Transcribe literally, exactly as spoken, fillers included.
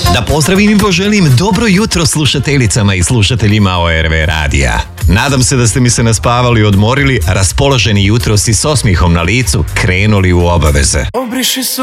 Da pozdravim i poželim dobro jutro slušateljicama i slušateljima O R V radija. Nadam se da ste mi se naspavali i odmorili, raspoloženi jutros i s osmihom na licu krenuli u obaveze. Obriši